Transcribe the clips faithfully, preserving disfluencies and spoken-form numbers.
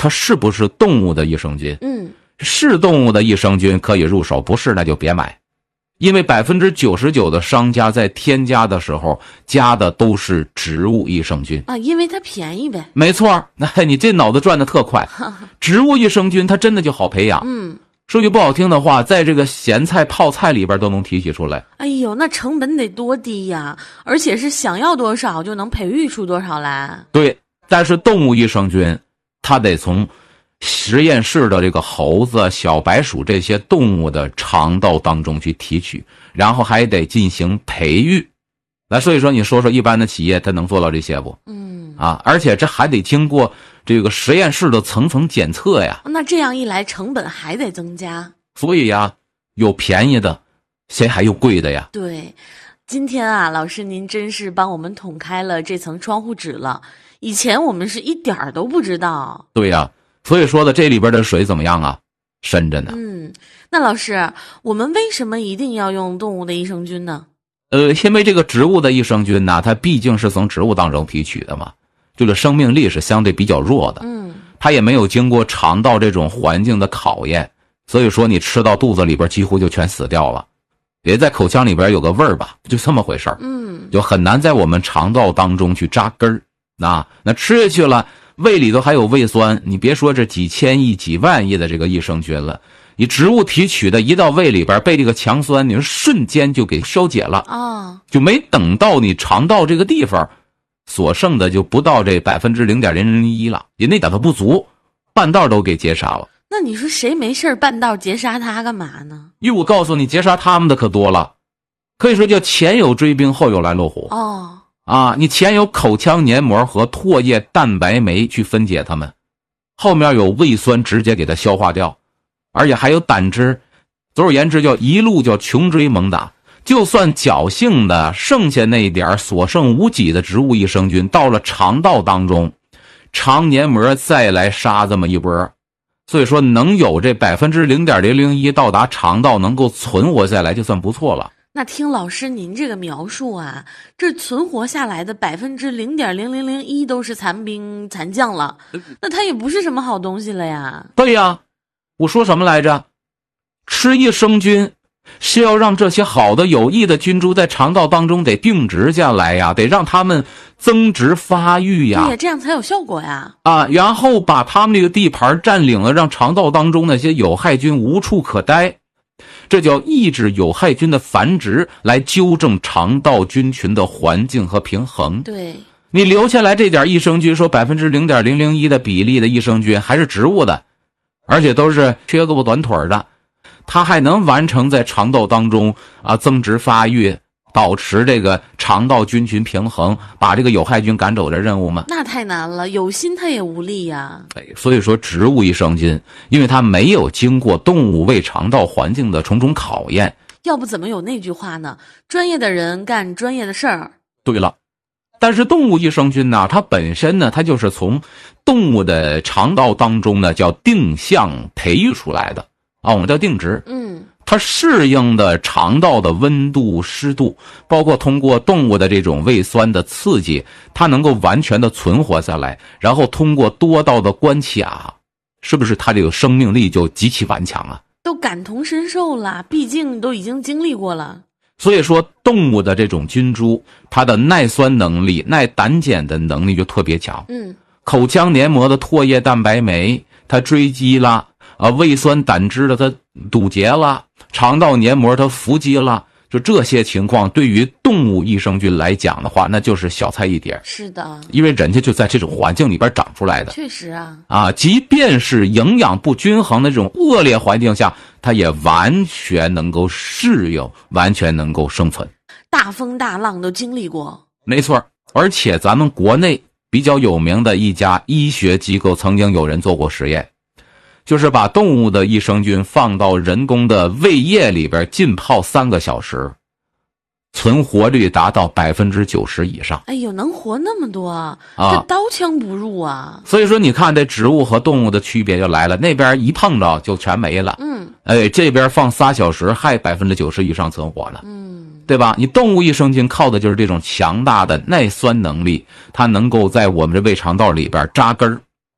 它是不是动物的益生菌。 嗯， 是动物的益生菌可以入手，不是那就别买。因为百分之九十九的商家在添加的时候加的都是植物益生菌啊，因为它便宜呗。 没错，那你这脑子转得特快。植物益生菌它真的就好培养。 嗯， 说句不好听的话，在这个咸菜泡菜里边都能提取出来。 哎呦，那成本得多低呀！而且是想要多少就能培育出多少来。 对，但是动物益生菌它得从实验室的这个猴子、小白鼠这些动物的肠道当中去提取，然后还得进行培育。那所以说，你说说一般的企业它能做到这些不？ 嗯， 啊，而且这还得经过这个实验室的层层检测呀。 那这样一来，成本还得增加。 所以呀，有便宜的，谁还有贵的呀？ 对，今天啊，老师您真是帮我们捅开了这层窗户纸了。以前我们是一点儿都不知道。 对呀。所以说的这里边的水怎么样啊？深着呢。 嗯，那老师，我们为什么一定要用动物的益生菌呢？ 呃，因为这个植物的益生菌呢，它毕竟是从植物当中提取的嘛，这个生命力是相对比较弱的。 嗯， 它也没有经过肠道这种环境的考验，所以说你吃到肚子里边几乎就全死掉了，也在口腔里边有个味儿吧，就这么回事儿。 嗯， 就很难在我们肠道当中去扎根儿。那那吃下去了。胃里头还有胃酸，你别说这几千亿几万亿的这个益生菌了，你植物提取的一到胃里边被这个强酸你说瞬间就给消解了啊、哦， 就没等到你肠道这个地方，所剩的就不到这百分之零点零零一了，也那点都不足，半道都给截杀了。 那你说谁没事半道截杀它干嘛呢？ 因为我告诉你，截杀他们的可多了，可以说叫前有追兵后有来路虎。 哦。 啊，你前有口腔黏膜和唾液蛋白酶去分解它们，后面有胃酸直接给它消化掉，而且还有胆汁，总而言之叫一路叫穷追猛打。就算侥幸的剩下那点所剩无几的植物益生菌到了肠道当中，肠黏膜再来杀这么一波，所以说能有这百分之零点零零一到达肠道能够存活下来就算不错了。 那听老师您这个描述啊，这存活下来的百分之零点零零零一都是残兵残将了，那它也不是什么好东西了呀。 对呀，我说什么来着？吃益生菌是要让这些好的有益的菌株在肠道当中得定植下来呀，得让它们增殖发育呀， 对呀，这样才有效果呀。 啊，然后把它们这个地盘占领了，让肠道当中那些有害菌无处可待。这叫抑制有害菌的繁殖，来纠正肠道菌群的环境和平衡。 对， 你留下来这点益生菌，说百分之零点零零一的比例的益生菌还是植物的，而且都是缺胳膊短腿的，它还能完成在肠道当中啊增殖发育，保持这个肠道菌群平衡，把这个有害菌赶走的任务吗？ 那太难了，有心它也无力呀。 哎，所以说植物益生菌，因为它没有经过动物胃肠道环境的重重考验， 要不怎么有那句话呢？专业的人干专业的事儿。 对了，但是动物益生菌呢，它本身呢，它就是从动物的肠道当中呢，叫定向培育出来的啊，我们叫定植。 嗯。 它适应的肠道的温度、湿度，包括通过动物的这种胃酸的刺激，它能够完全的存活下来，然后通过多道的关卡，是不是它这个生命力就极其顽强啊？ 都感同身受了，毕竟都已经经历过了。 所以说，动物的这种菌株，它的耐酸能力、耐胆碱的能力就特别强。 嗯， 口腔黏膜的唾液蛋白酶，它追击了。啊，胃酸胆汁的它堵结了，肠道黏膜它伏击了，就这些情况对于动物益生菌来讲的话，那就是小菜一碟。 是的， 因为人家就在这种环境里边长出来的。 确实啊， 啊，即便是营养不均衡的这种恶劣环境下，它也完全能够适应，完全能够生存。 大风大浪都经历过。 没错，而且咱们国内比较有名的一家医学机构，曾经有人做过实验。就是把动物的益生菌放到人工的胃液里边浸泡三个小时，存活率达到百分之九十以上。 哎呦，能活那么多啊！ 啊， 这刀枪不入啊！ 所以说，你看这植物和动物的区别就来了，那边一碰着就全没了。 嗯， 哎，这边放仨小时还百分之九十以上存活呢。 嗯， 对吧？你动物益生菌靠的就是这种强大的耐酸能力，它能够在我们这胃肠道里边扎根儿。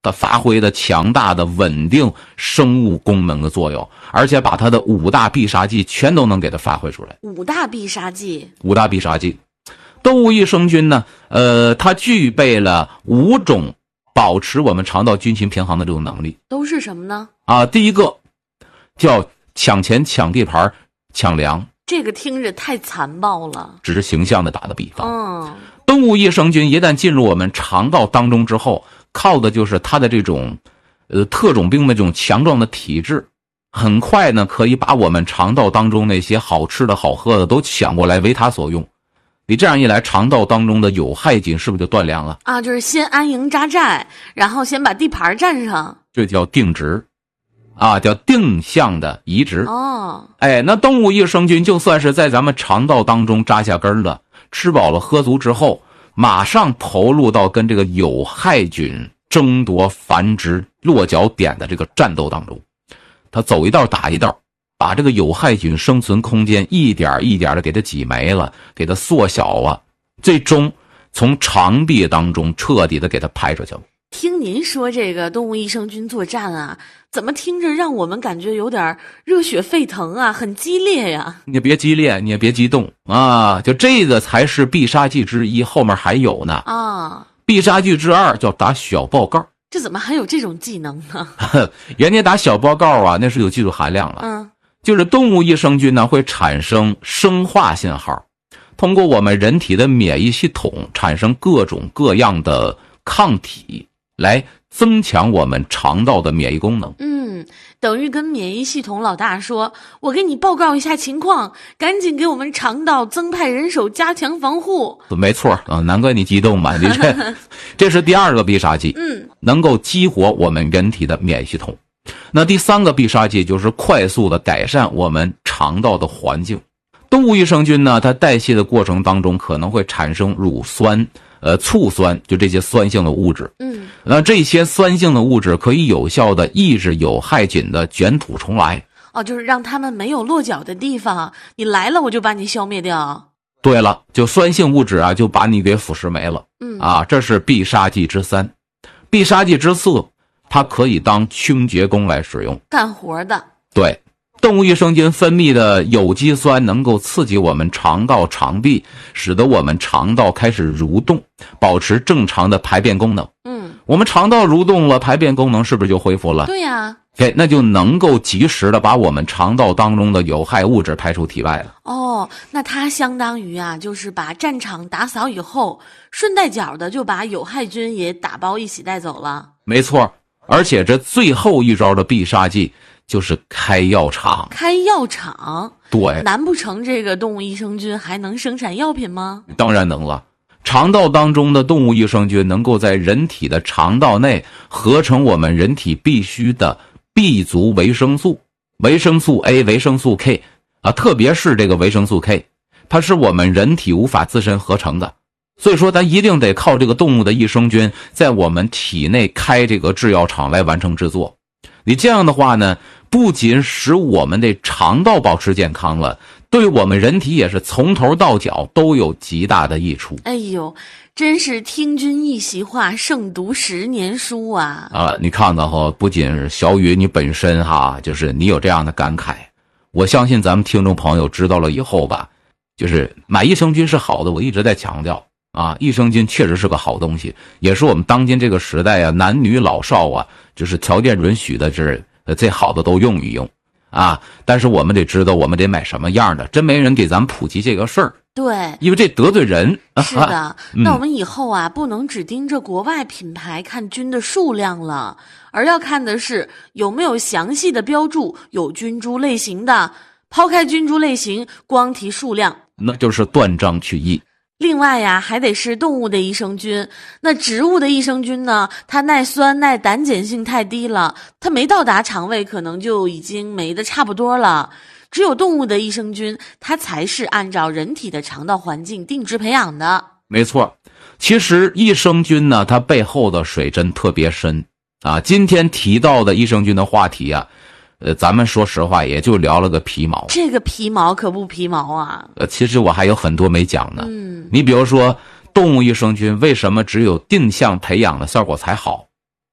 它发挥的强大的稳定生物功能的作用，而且把它的五大必杀技全都能给它发挥出来。 五大必杀技， 五大必杀技，动物益生菌呢，呃，它具备了五种保持我们肠道菌群平衡的这种能力。 都是什么呢？ 啊，第一个叫抢钱、抢地盘、抢粮。 这个听着太残暴了， 只是形象的打个比方。 嗯， 动物益生菌一旦进入我们肠道当中之后，靠的就是它的这种呃特种兵的这种强壮的体质，很快呢可以把我们肠道当中那些好吃的好喝的都抢过来为它所用。你这样一来，肠道当中的有害菌是不是就断粮了啊？就是先安营扎寨，然后先把地盘占上， 这叫定植啊，叫定向的移植。 哦， 哎，那动物益生菌就算是在咱们肠道当中扎下根了，吃饱了喝足之后，马上投入到跟这个有害菌争夺繁殖落脚点的这个战斗当中，它走一道打一道，把这个有害菌生存空间一点一点的给它挤没了，给它缩小啊，最终从肠壁当中彻底的给它排出去了。 听您说这个动物益生菌作战啊，怎么听着让我们感觉有点热血沸腾啊，很激烈呀？ 你别激烈，你也别激动啊！就这个才是必杀技之一，后面还有呢啊！ 必杀技之二叫打小报告。 这怎么还有这种技能呢？ 人家打小报告啊，那是有技术含量了。 嗯， 就是动物益生菌呢会产生生化信号，通过我们人体的免疫系统产生各种各样的抗体，来增强我们肠道的免疫功能。 嗯，等于跟免疫系统老大说，我给你报告一下情况，赶紧给我们肠道增派人手加强防护。 没错啊，难怪你激动嘛，你这这是第二个必杀技， 嗯， 能够激活我们人体的免疫系统。那第三个必杀技就是快速的改善我们肠道的环境。动物益生菌呢，它代谢的过程当中可能会产生乳酸、呃醋酸，就这些酸性的物质。 嗯， 那这些酸性的物质可以有效的抑制有害菌的卷土重来。 哦，就是让它们没有落脚的地方，你来了我就把你消灭掉。 对了，就酸性物质啊，就把你给腐蚀没了。 嗯啊，这是必杀技之三。必杀技之四，它可以当清洁工来使用， 干活的。 对，动物益生菌分泌的有机酸能够刺激我们肠道肠壁，使得我们肠道开始蠕动，保持正常的排便功能。 嗯， 我们肠道蠕动了，排便功能是不是就恢复了？ 对呀。 哎，那就能够及时的把我们肠道当中的有害物质排出体外了。 哦，那它相当于啊，就是把战场打扫以后，顺带脚的就把有害菌也打包一起带走了。 没错，而且这最后一招的必杀技就是开药厂。 开药厂？ 对， 难不成这个动物益生菌还能生产药品吗？ 当然能了。肠道当中的动物益生菌能够在人体的肠道内合成我们人体必需的 B 族维生素，维生素 A、维生素 K 啊，特别是这个维生素 K， 它是我们人体无法自身合成的，所以说它一定得靠这个动物的益生菌在我们体内开这个制药厂来完成制作。你这样的话呢，不仅使我们的肠道保持健康了，对我们人体也是从头到脚都有极大的益处。 哎呦，真是听君一席话，胜读十年书啊！ 啊，你看到哈，不仅是小雨你本身哈，就是你有这样的感慨，我相信咱们听众朋友知道了以后吧，就是买益生菌是好的，我一直在强调啊，益生菌确实是个好东西，也是我们当今这个时代啊，男女老少啊，就是条件允许的，这最好的都用一用啊。但是我们得知道，我们得买什么样的，真没人给咱们普及这个事儿。 对， 因为这得罪人。 是的， 啊、 那我们以后啊，不能只盯着国外品牌看菌的数量了，而要看的是有没有详细的标注有菌株类型的。抛开菌株类型，光提数量， 那就是断章取义。 另外呀，还得是动物的益生菌。那植物的益生菌呢，它耐酸耐胆碱性太低了，它没到达肠胃可能就已经没得差不多了。只有动物的益生菌，它才是按照人体的肠道环境定制培养的。 没错，其实益生菌呢，它背后的水真特别深啊。今天提到的益生菌的话题啊，呃，咱们说实话也就聊了个皮毛。 这个皮毛可不皮毛啊！ 呃，其实我还有很多没讲呢。 嗯， 你比如说，动物益生菌为什么只有定向培养的效果才好？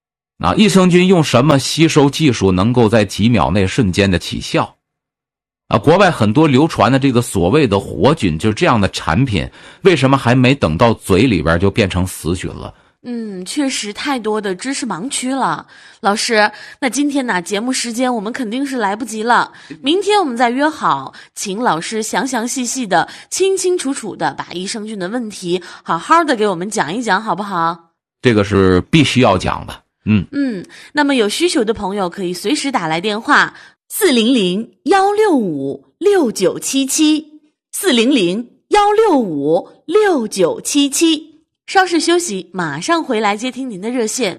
啊，益生菌用什么吸收技术能够在几秒内瞬间的起效？啊，国外很多流传的这个所谓的活菌，就是这样的产品，为什么还没等到嘴里边就变成死菌了？ 嗯，确实太多的知识盲区了，老师。那今天呢，节目时间我们肯定是来不及了，明天我们再约好，请老师详详细细的、清清楚楚的把益生菌的问题好好的给我们讲一讲，好不好？ 这个是必须要讲的。嗯嗯，那么有需求的朋友可以随时打来电话四零零幺六五六九七七四零零幺六五六九七七。稍事休息，马上回来接听您的热线。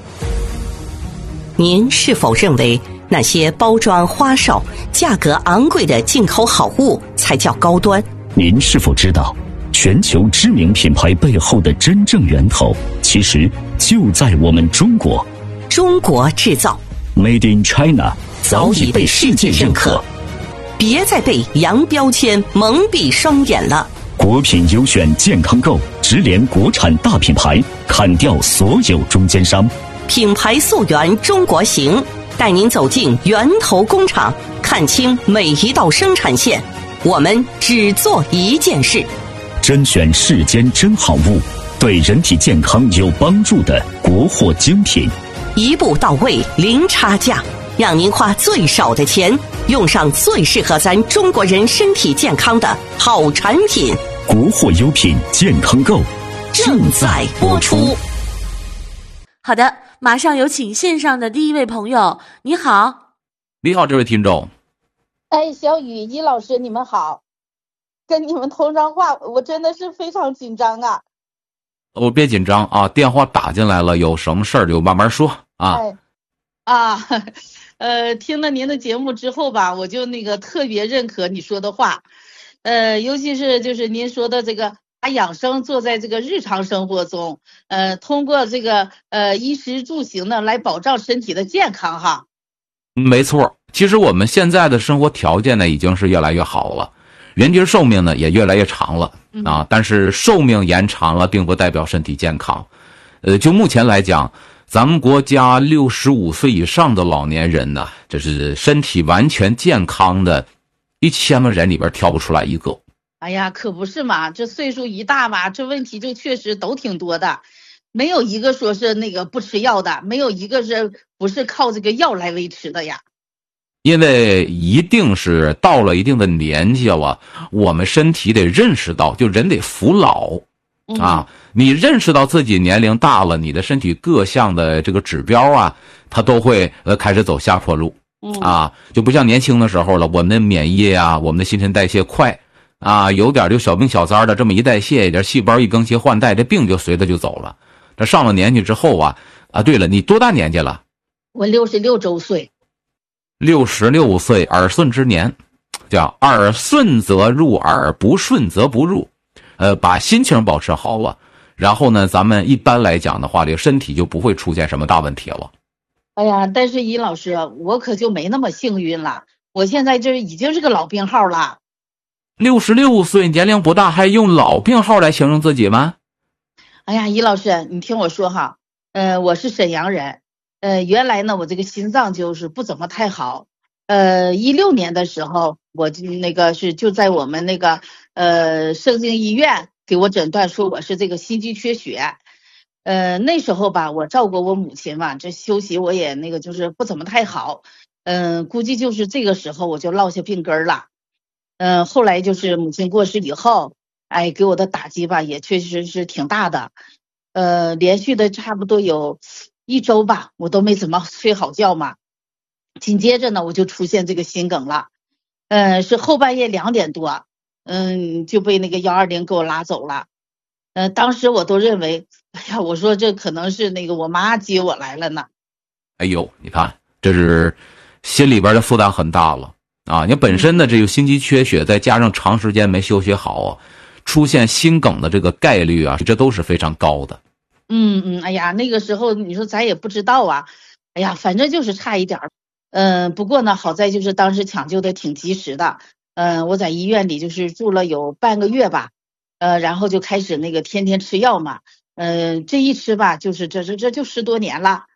您是否认为那些包装花哨、价格昂贵的进口好物才叫高端？ 您是否知道，全球知名品牌背后的真正源头，其实就在我们中国。 中国制造 Made in China 早已被世界认可。 别再被洋标签蒙蔽双眼了。 国品优选健康购，直连国产大品牌，砍掉所有中间商。 品牌溯源中国行，带您走进源头工厂，看清每一道生产线。我们只做一件事， 甄选世间真好物，对人体健康有帮助的国货精品， 一步到位，零差价，让您花最少的钱，用上最适合咱中国人身体健康的好产品。 国货优品健康购正在播出。 好的，马上有请线上的第一位朋友。你好。 你好，这位听众。 哎，小雨一老师，你们好。跟你们通上话，我真的是非常紧张啊。 我别紧张啊，电话打进来了，有什么事儿就慢慢说啊。 哎啊，呃，听了您的节目之后吧，我就那个特别认可你说的话。呃，尤其是就是您说的这个把养生做在这个日常生活中，呃，通过这个呃衣食住行呢来保障身体的健康哈。 没错，其实我们现在的生活条件呢已经是越来越好了，人均寿命呢也越来越长了啊。但是寿命延长了，并不代表身体健康。呃，就目前来讲，咱们国家六十五岁以上的老年人呢，这是身体完全健康的。一千万人里边挑不出来一个。 哎呀，可不是嘛，这岁数一大嘛，这问题就确实都挺多的，没有一个说是那个不吃药的，没有一个是不是靠这个药来维持的呀。 因为一定是到了一定的年纪了，我们身体得认识到，就人得服老啊。你认识到自己年龄大了，你的身体各项的这个指标啊，它都会呃开始走下坡路。啊，就不像年轻的时候了，我们的免疫啊，我们的新陈代谢快啊，有点就小病小灾的这么一代谢一点，细胞一更新换代，这病就随着就走了。这上了年纪之后啊，啊，对了，你多大年纪了？ 我六十六周岁。 六十六岁，耳顺之年，叫耳顺则入耳，不顺则不入。呃，把心情保持好了，然后呢，咱们一般来讲的话，这个身体就不会出现什么大问题了。 哎呀，但是尹老师，我可就没那么幸运了。我现在这已经是个老病号了。 六十六岁，年龄不大，还用老病号来形容自己吗？ 哎呀，尹老师，你听我说哈，呃，我是沈阳人，呃，原来呢，我这个心脏就是不怎么太好。呃，一六年的时候，我就那个是就在我们那个呃盛京医院给我诊断说我是这个心肌缺血。呃，那时候吧，我照顾我母亲嘛，这休息我也那个就是不怎么太好，嗯、呃，估计就是这个时候我就落下病根了，嗯、呃，后来就是母亲过世以后，哎，给我的打击吧也确实是挺大的，呃，连续的差不多有一周吧，我都没怎么睡好觉嘛，紧接着呢，我就出现这个心梗了，呃，是后半夜两点多，嗯，就被那个幺二零给我拉走了。呃，当时我都认为，哎呀，我说这可能是那个我妈接我来了呢。 哎呦，你看，这是心里边的负担很大了啊！你本身的这个心肌缺血，再加上长时间没休息好，出现心梗的这个概率啊，这都是非常高的。 嗯嗯，哎呀，那个时候你说咱也不知道啊，哎呀，反正就是差一点儿。嗯、呃，不过呢，好在就是当时抢救的挺及时的。嗯、呃，我在医院里就是住了有半个月吧。呃，然后就开始那个天天吃药嘛，呃，这一吃吧，就是这这这就十多年了，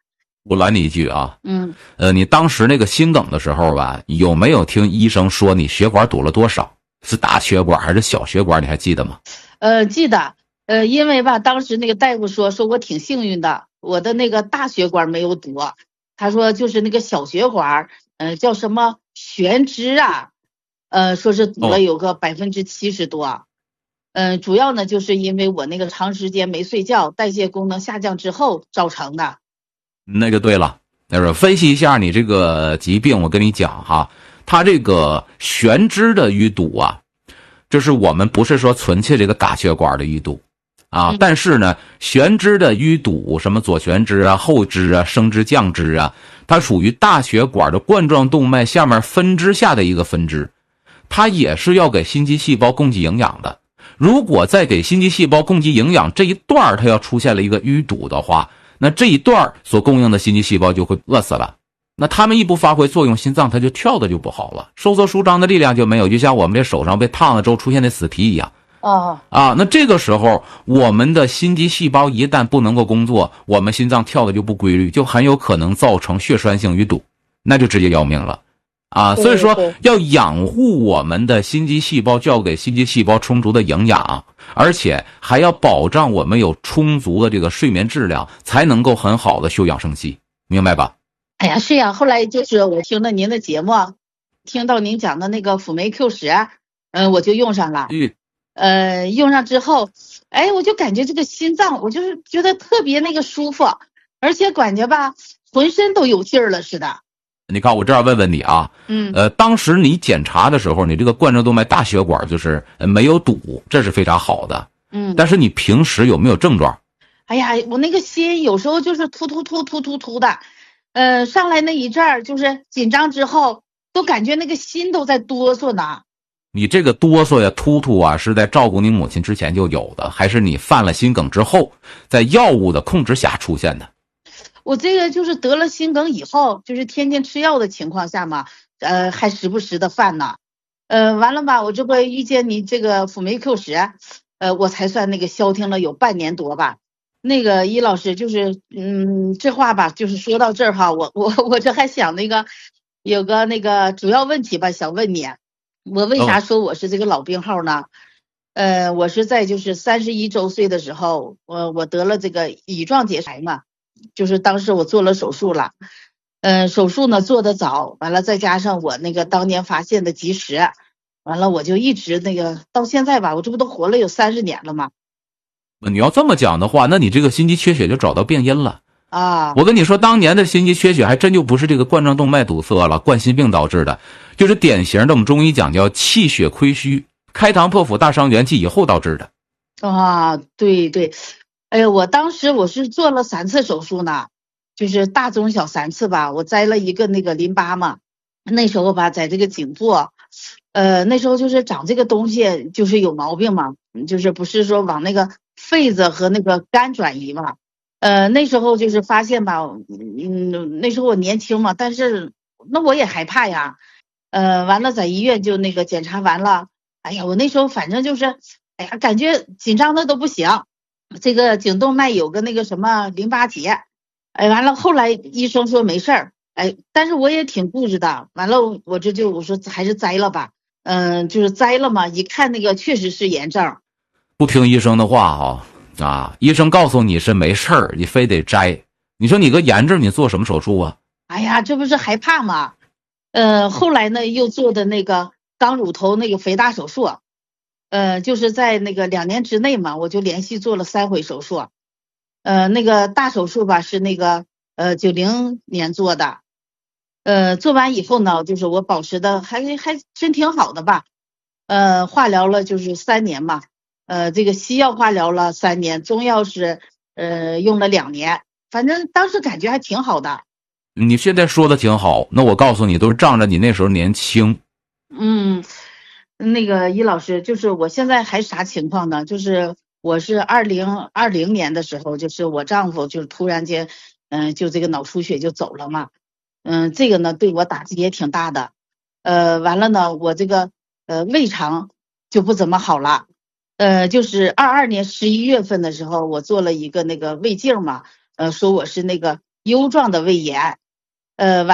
我拦你一句啊， 嗯， 呃，你当时那个心梗的时候吧，有没有听医生说你血管堵了多少？是大血管还是小血管？你还记得吗？ 呃，记得，呃，因为吧，当时那个大夫说，说我挺幸运的，我的那个大血管没有堵，他说就是那个小血管，呃，叫什么悬枝啊，呃，说是堵了有个百分之七十多。嗯、呃，主要呢就是因为我那个长时间没睡觉，代谢功能下降之后造成的。 那就对了，那是分析一下你这个疾病。我跟你讲哈，它这个悬枝的淤堵啊，就是我们不是说纯粹这个大血管的淤堵啊， 嗯、 但是呢，悬枝的淤堵，什么左悬枝啊、后枝啊、升枝、降枝啊，它属于大血管的冠状动脉下面分支下的一个分支，它也是要给心肌细胞供给营养的。如果在给心肌细胞供给营养这一段它要出现了一个淤堵的话，那这一段所供应的心肌细胞就会饿死了。那他们一不发挥作用，心脏它就跳的就不好了，收缩舒张的力量就没有，就像我们这手上被烫了之后出现的死皮一样。 哦啊，那这个时候我们的心肌细胞一旦不能够工作，我们心脏跳的就不规律，就很有可能造成血栓性淤堵，那就直接要命了。啊，所以说要养护我们的心肌细胞，就要给心肌细胞充足的营养，而且还要保障我们有充足的这个睡眠质量，才能够很好的休养生息，明白吧？ 哎呀，是呀，后来就是我听了您的节目，听到您讲的那个辅酶 Q 十，嗯，我就用上了。 嗯， 呃，用上之后，哎，我就感觉这个心脏，我就是觉得特别那个舒服，而且感觉吧，浑身都有劲儿了似的。 你看，我这样问问你啊， 嗯， 呃，当时你检查的时候，你这个冠状动脉大血管就是没有堵，这是非常好的。 嗯， 但是你平时有没有症状？ 哎呀，我那个心有时候就是突突突突突突的，呃，上来那一阵儿就是紧张之后，都感觉那个心都在哆嗦呢。 你这个哆嗦呀、突突啊，是在照顾你母亲之前就有的，还是你犯了心梗之后，在药物的控制下出现的？ 我这个就是得了心梗以后，就是天天吃药的情况下嘛，呃，还时不时的犯呢。呃，完了吧，我这不遇见你这个辅酶 Q 十，呃，我才算那个消停了有半年多吧。那个易老师就是，嗯，这话吧，就是说到这儿哈，我我我这还想那个有个那个主要问题吧，想问你，我为啥说我是这个老病号呢？呃，我是在就是三十一周岁的时候，我我得了这个乙状结癌嘛。就是当时我做了手术了，嗯、呃，手术呢做得早，完了再加上我那个当年发现的及时，完了我就一直那个到现在吧，我这不都活了有三十年了吗？ 你要这么讲的话，那你这个心肌缺血就找到变因了啊！ 我跟你说，当年的心肌缺血还真就不是这个冠状动脉堵塞了，冠心病导致的，就是典型的我们中医讲叫气血亏虚，开膛破腹大伤元气以后导致的。 啊，对对。哎呀，我当时我是做了三次手术呢，就是大中小三次吧，我摘了一个那个淋巴嘛，那时候吧在这个颈座，呃那时候就是长这个东西就是有毛病嘛，就是不是说往那个肺子和那个肝转移嘛，呃那时候就是发现吧，嗯那时候我年轻嘛，但是那我也害怕呀，呃完了在医院就那个检查完了，哎呀我那时候反正就是哎呀感觉紧张的都不行。这个颈动脉有个那个什么淋巴结，哎，完了后来医生说没事儿，哎，但是我也挺固执的，完了我这就我说还是摘了吧，嗯，就是摘了嘛，一看那个确实是炎症， 不听医生的话啊、哦、啊，医生告诉你是没事儿，你非得摘，你说你个炎症，你做什么手术啊？ 哎呀，这不是害怕吗？呃，后来呢又做的那个肛乳头那个肥大手术。呃，就是在那个两年之内嘛，我就连续做了三回手术。呃，那个大手术吧是那个呃九零年做的，呃，做完以后呢，就是我保持的还还真挺好的吧。呃，化疗了就是三年嘛，呃，这个西药化疗了三年，中药是呃用了两年，反正当时感觉还挺好的。 你现在说的挺好，那我告诉你，都是仗着你那时候年轻。 嗯。那个易老师，就是我现在还啥情况呢？就是我是二零二零年的时候，就是我丈夫就是突然间，嗯、呃，就这个脑出血就走了嘛，嗯，这个呢对我打击也挺大的，呃，完了呢，我这个呃胃肠就不怎么好了，呃，就是二二年十一月份的时候，我做了一个那个胃镜嘛，呃，说我是那个疣状的胃炎。呃，完。